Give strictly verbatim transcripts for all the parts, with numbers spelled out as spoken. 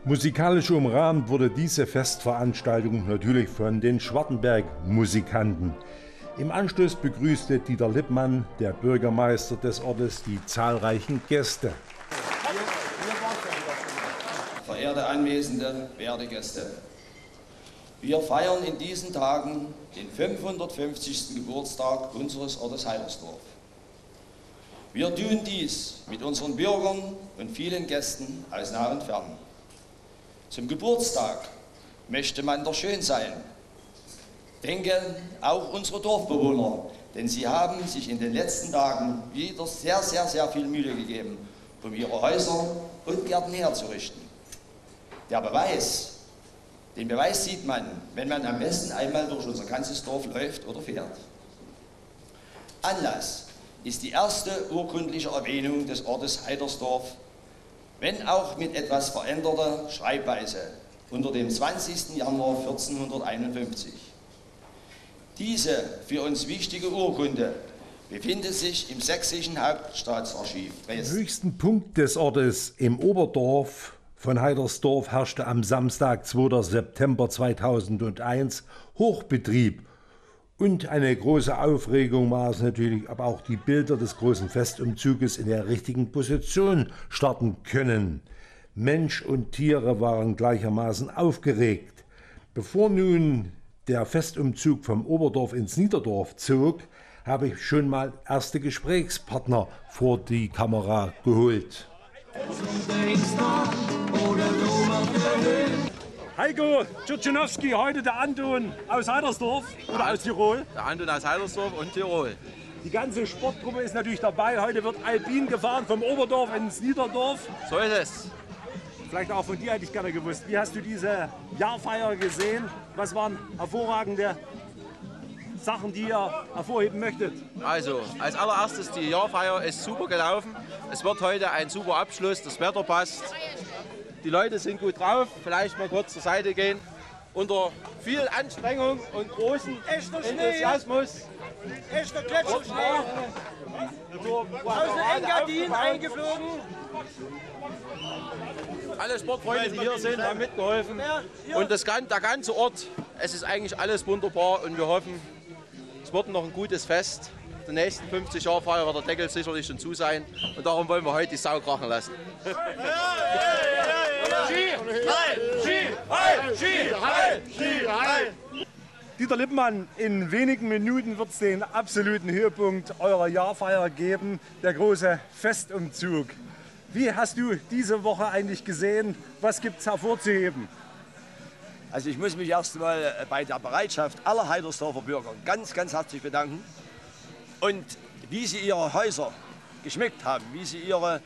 Musikalisch umrahmt wurde diese Festveranstaltung natürlich von den Schwartenberg-Musikanten. Im Anschluss begrüßte Dieter Lippmann, der Bürgermeister des Ortes, die zahlreichen Gäste. Verehrte Anwesende, werte Gäste, wir feiern in diesen Tagen den fünfhundertfünfzigsten Geburtstag unseres Ortes Heidersdorf. Wir tun dies mit unseren Bürgern und vielen Gästen aus nah und fern. Zum Geburtstag möchte man doch schön sein. Denken auch unsere Dorfbewohner, denn sie haben sich in den letzten Tagen wieder sehr, sehr, sehr viel Mühe gegeben, um ihre Häuser und Gärten herzurichten. Der Beweis, den Beweis sieht man, wenn man am besten einmal durch unser ganzes Dorf läuft oder fährt. Anlass ist die erste urkundliche Erwähnung des Ortes Heidersdorf, wenn auch mit etwas veränderter Schreibweise, unter dem zwanzigsten Januar vierzehnhunderteinundfünfzig. Diese für uns wichtige Urkunde befindet sich im Sächsischen Hauptstaatsarchiv Dresden. Am höchsten Punkt des Ortes im Oberdorf von Heidersdorf herrschte am Samstag, zweiten September zweitausendeins, Hochbetrieb. Und eine große Aufregung war es natürlich, ob auch die Bilder des großen Festumzuges in der richtigen Position starten können. Mensch und Tiere waren gleichermaßen aufgeregt. Bevor nun der Festumzug vom Oberdorf ins Niederdorf zog, habe ich schon mal erste Gesprächspartner vor die Kamera geholt. Heiko Tschutschenowski, heute der Anton aus Heidersdorf oder aus Tirol. Der Anton aus Heidersdorf und Tirol. Die ganze Sportgruppe ist natürlich dabei. Heute wird Alpin gefahren vom Oberdorf ins Niederdorf. So ist es. Vielleicht auch von dir hätte ich gerne gewusst. Wie hast du diese Jahrfeier gesehen? Was waren hervorragende Sachen, die ihr hervorheben möchtet? Also, als allererstes, die Jahrfeier ist super gelaufen. Es wird heute ein super Abschluss, das Wetter passt. Die Leute sind gut drauf, vielleicht mal kurz zur Seite gehen. Unter viel Anstrengung und großem Enthusiasmus. Echter Gletscherschnee. Aus den Engadin eingeflogen. Alle Sportfreunde, die hier sind, haben mitgeholfen. Und das, der ganze Ort, es ist eigentlich alles wunderbar und wir hoffen, es wird noch ein gutes Fest. Die nächsten fünfzig Jahre Feier wird der Deckel sicherlich schon zu sein und darum wollen wir heute die Sau krachen lassen. Dieter Lippmann, in wenigen Minuten wird es den absoluten Höhepunkt eurer Jahrfeier geben, der große Festumzug. Wie hast du diese Woche eigentlich gesehen? Was gibt es hervorzuheben? Also ich muss mich erst mal bei der Bereitschaft aller Heidersdorfer Bürger ganz, ganz herzlich bedanken. Und wie sie ihre Häuser geschmückt haben, wie sie ihr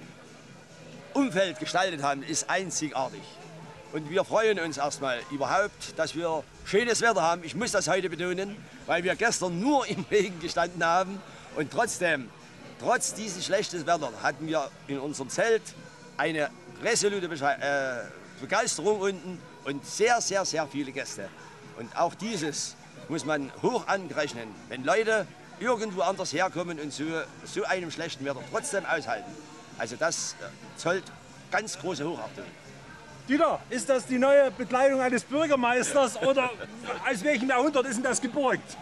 Umfeld gestaltet haben, ist einzigartig. Und wir freuen uns erstmal überhaupt, dass wir schönes Wetter haben. Ich muss das heute betonen, weil wir gestern nur im Regen gestanden haben. Und trotzdem, trotz dieses schlechten Wetters, hatten wir in unserem Zelt eine resolute Begeisterung unten und sehr, sehr, sehr viele Gäste. Und auch dieses muss man hoch anrechnen, wenn Leute irgendwo anders herkommen und so, so einem schlechten Wetter trotzdem aushalten. Also das zollt ganz große Hochachtung. Dieter, ist das die neue Bekleidung eines Bürgermeisters oder aus welchem Jahrhundert ist denn das geborgt?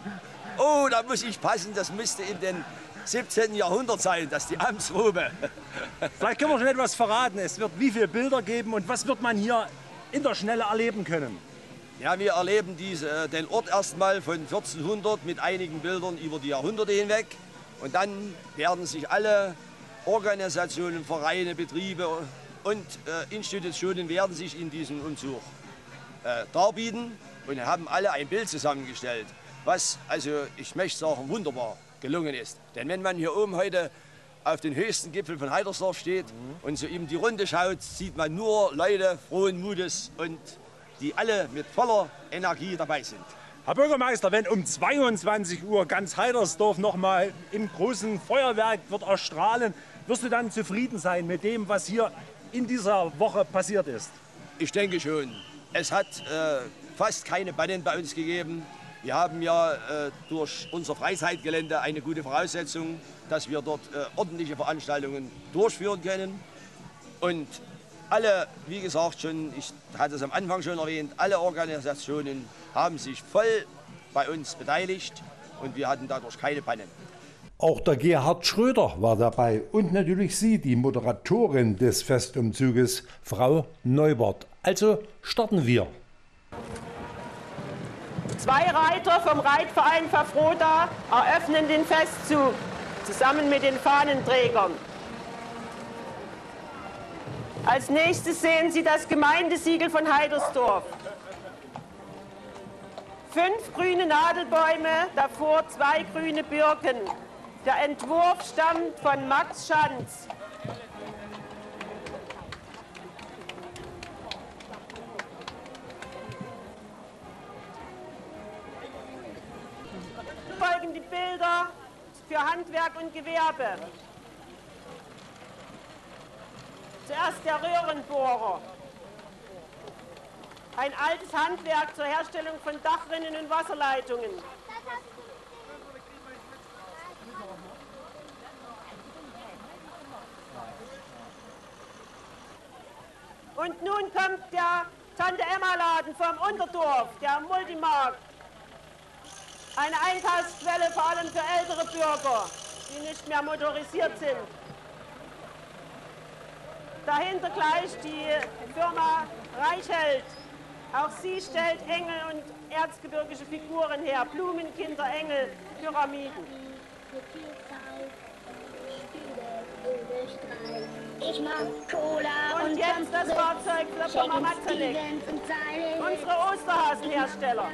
Oh, da muss ich passen, das müsste in den siebzehnten Jahrhundert sein, das ist die Amtsrobe. Vielleicht können wir schon etwas verraten. Es wird wie viele Bilder geben und was wird man hier in der Schnelle erleben können? Ja, wir erleben diese, den Ort erstmal von vierzehnhundert mit einigen Bildern über die Jahrhunderte hinweg. Und dann werden sich alle Organisationen, Vereine, Betriebe und äh, Institutionen werden sich in diesem Umzug äh, darbieten und haben alle ein Bild zusammengestellt, was, also ich möchte sagen, wunderbar gelungen ist. Denn wenn man hier oben heute auf den höchsten Gipfel von Heidersdorf steht mhm. und so eben die Runde schaut, sieht man nur Leute frohen Mutes und die alle mit voller Energie dabei sind. Herr Bürgermeister, wenn um zweiundzwanzig Uhr ganz Heidersdorf noch mal im großen Feuerwerk wird erstrahlen, wirst du dann zufrieden sein mit dem, was hier in dieser Woche passiert ist? Ich denke schon. Es hat äh, fast keine Pannen bei uns gegeben. Wir haben ja äh, durch unser Freizeitgelände eine gute Voraussetzung, dass wir dort äh, ordentliche Veranstaltungen durchführen können. Und alle, wie gesagt, schon, ich hatte es am Anfang schon erwähnt, alle Organisationen haben sich voll bei uns beteiligt und wir hatten dadurch keine Pannen. Auch der Gerhard Schröder war dabei und natürlich Sie, die Moderatorin des Festumzuges, Frau Neubert. Also starten wir. Zwei Reiter vom Reitverein Verfroda eröffnen den Festzug zusammen mit den Fahnenträgern. Als nächstes sehen Sie das Gemeindesiegel von Heidersdorf. Fünf grüne Nadelbäume, davor zwei grüne Birken. Der Entwurf stammt von Max Schanz. Folgen die Bilder für Handwerk und Gewerbe. Zuerst der Röhrenbohrer. Ein altes Handwerk zur Herstellung von Dachrinnen und Wasserleitungen. Und nun kommt der Tante-Emma-Laden vom Unterdorf, der Multimarkt. Eine Einkaufsquelle vor allem für ältere Bürger, die nicht mehr motorisiert sind. Dahinter gleich die Firma Reichheld. Auch sie stellt Engel und erzgebirgische Figuren her. Blumenkinder, Engel, Pyramiden. Ich mag Cola und, und jetzt das Fahrzeug für Firma Matzanek. Unsere Osterhasenhersteller.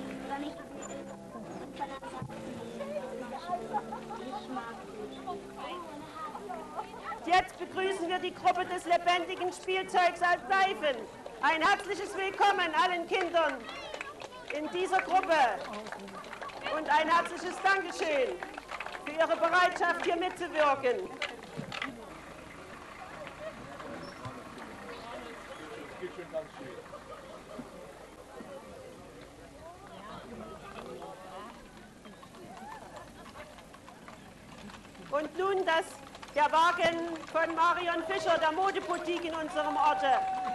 Jetzt begrüßen wir die Gruppe des lebendigen Spielzeugs als Seifen. Ein herzliches Willkommen allen Kindern in dieser Gruppe und ein herzliches Dankeschön für Ihre Bereitschaft, hier mitzuwirken. Und nun das, der Wagen von Marion Fischer, der Modeboutique in unserem Orte.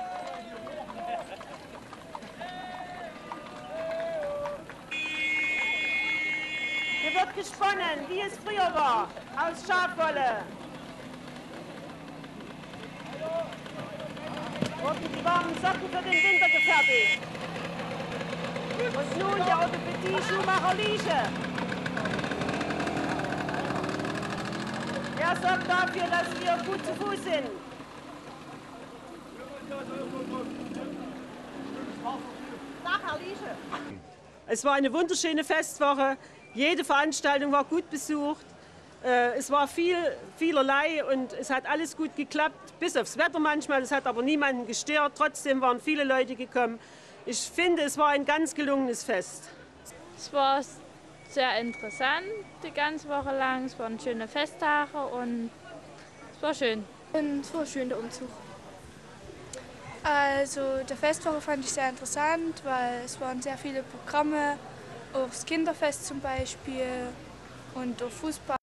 Hier wird gesponnen, wie es früher war, aus Schafwolle. Wurden die warmen Socken für den Winter gefertigt. Und nun der Orthopädie-Schuhmacher Liesche. Er sorgt dafür, dass wir gut zu Fuß sind. Es war eine wunderschöne Festwoche. Jede Veranstaltung war gut besucht. Es war viel, vielerlei und es hat alles gut geklappt, bis aufs Wetter manchmal. Es hat aber niemanden gestört. Trotzdem waren viele Leute gekommen. Ich finde, es war ein ganz gelungenes Fest. Es war sehr interessant, die ganze Woche lang. Es waren schöne Festtage und es war schön. Und es war schön, der Umzug. Also, die Festwoche fand ich sehr interessant, weil es waren sehr viele Programme, auch das Kinderfest zum Beispiel und auch Fußball.